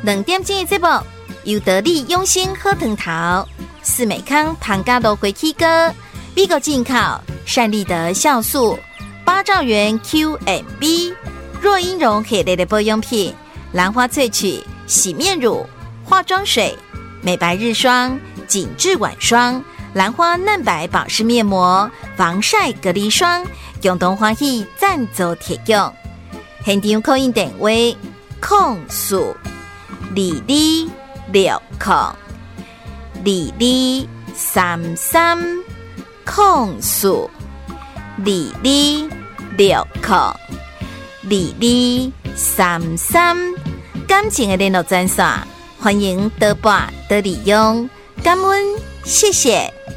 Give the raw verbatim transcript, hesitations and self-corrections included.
两点钟的节目由得力用心喝藤桃、四美康庞嘎罗回 K 歌、美国进口善利德酵素、八兆元 Q M B、若英绒系列的保养品、兰花萃取洗面乳、化妆水、美白日霜、紧致晚霜、兰花嫩白保湿面膜、防晒隔离霜，共同欢喜赞助提供。现场扣印电话：空数二二六空二二三三空数二二六空二二三三。感情的联络专线，欢迎多拨多利用，感恩，谢谢。